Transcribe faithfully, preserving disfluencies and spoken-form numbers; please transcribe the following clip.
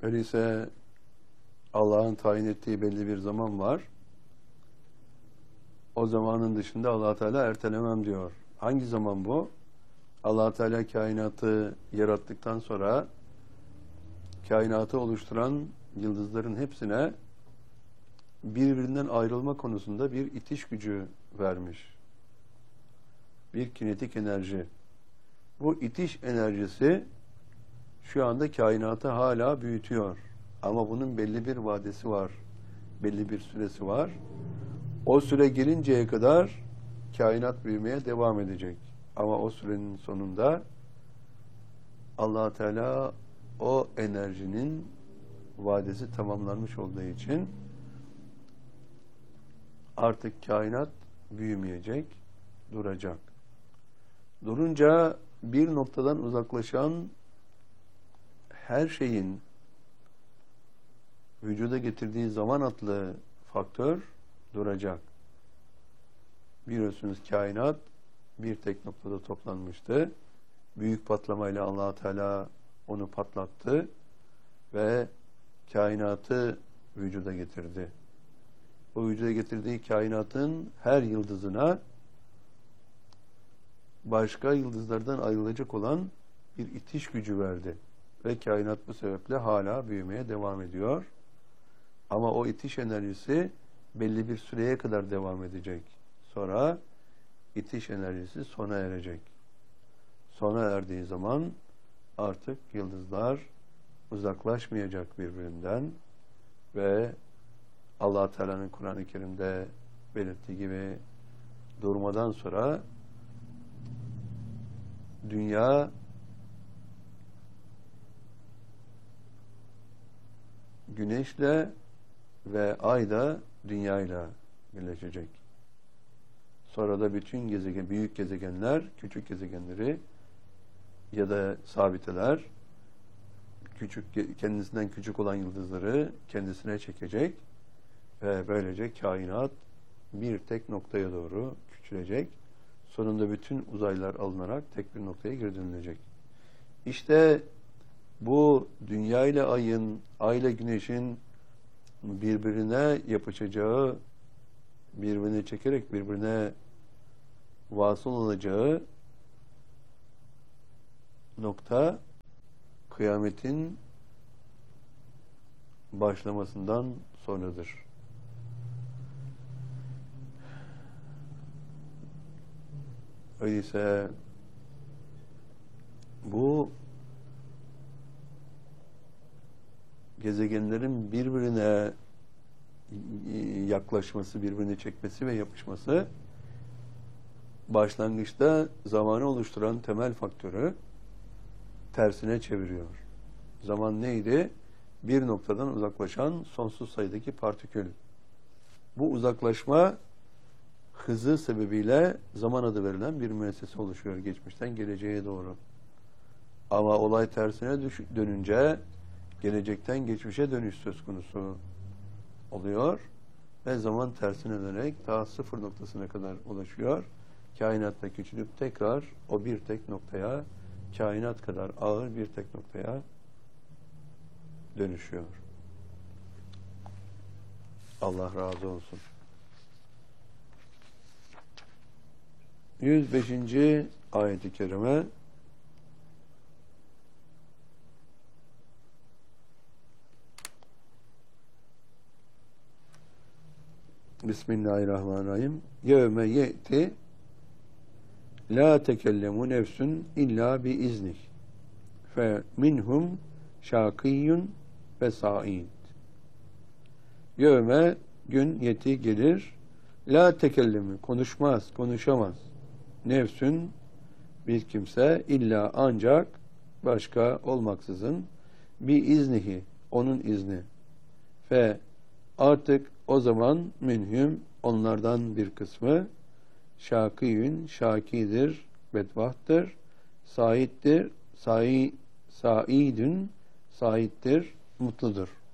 Öyleyse Allah'ın tayin ettiği belli bir zaman var. O zamanın dışında Allah Teala ertelemem diyor. Hangi zaman bu? Allah Teala kainatı yarattıktan sonra kainatı oluşturan yıldızların hepsine birbirinden ayrılma konusunda bir itiş gücü vermiş. Bir kinetik enerji. Bu itiş enerjisi şu anda kainatı hala büyütüyor. Ama bunun belli bir vadesi var. Belli bir süresi var. O süre gelinceye kadar kainat büyümeye devam edecek. Ama o sürenin sonunda Allah Teala o enerjinin vadesi tamamlanmış olduğu için artık kainat büyümeyecek, duracak. Durunca bir noktadan uzaklaşan her şeyin vücuda getirdiği zaman adlı faktör duracak. Biliyorsunuz kainat bir tek noktada toplanmıştı. Büyük patlamayla Allah Teala onu patlattı ve kainatı vücuda getirdi. Bu vücuda getirdiği kainatın her yıldızına başka yıldızlardan ayrılacak olan bir itiş gücü verdi. Ve kainat bu sebeple hala büyümeye devam ediyor. Ama o itiş enerjisi belli bir süreye kadar devam edecek. Sonra itiş enerjisi sona erecek. Sona erdiği zaman artık yıldızlar uzaklaşmayacak birbirinden ve Allah Teala'nın Kur'an-ı Kerim'de belirttiği gibi durmadan sonra dünya güneşle ve ay da dünyayla birleşecek. Sonra da bütün gezegen, büyük gezegenler, küçük gezegenleri ya da sabiteler küçük, kendisinden küçük olan yıldızları kendisine çekecek ve böylece kainat bir tek noktaya doğru küçülecek. Sonunda bütün uzaylar alınarak tek bir noktaya geri dönülecek. İşte bu dünya ile ayın, ay ile güneşin birbirine yapışacağı, birbirine çekerek birbirine vasıl olacağı nokta kıyametin başlamasından sonradır. Öyleyse bu gezegenlerin birbirine yaklaşması, birbirine çekmesi ve yapışması başlangıçta zamanı oluşturan temel faktörü tersine çeviriyor. Zaman neydi? Bir noktadan uzaklaşan sonsuz sayıdaki partikül. Bu uzaklaşma hızı sebebiyle zaman adı verilen bir müessese oluşuyor geçmişten geleceğe doğru. Ama olay tersine dönünce gelecekten geçmişe dönüş söz konusu oluyor ve zaman tersine dönerek daha sıfır noktasına kadar ulaşıyor. Kainatta küçülüp tekrar o bir tek noktaya, kainat kadar ağır bir tek noktaya dönüşüyor. Allah razı olsun. yüz beşinci ayet-i kerime Bismillahirrahmanirrahim. Yevme ye'ti la tekellemu nefsun illa bi iznih fe minhum şakiyyun ve sa'id. Yevme gün yeti gelir la tekellemi konuşmaz, konuşamaz. Nefsün bir kimse illa ancak başka olmaksızın bi iznihi onun izni. Fe artık o zaman minhum onlardan bir kısmı şakiyün şakidir, bedbahttır, saittir, sai, saidün saittir, mutludur.